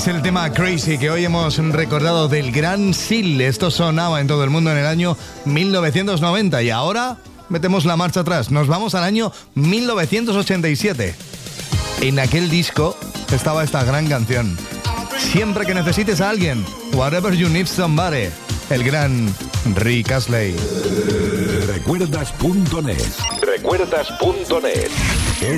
Es el tema Crazy que hoy hemos recordado del Gran Seal. Esto sonaba en todo el mundo en el año 1990 y ahora metemos la marcha atrás. Nos vamos al año 1987. En aquel disco estaba esta gran canción. Siempre que necesites a alguien, Whatever You Need Somebody, el gran Rick Astley. Recuerdas.net.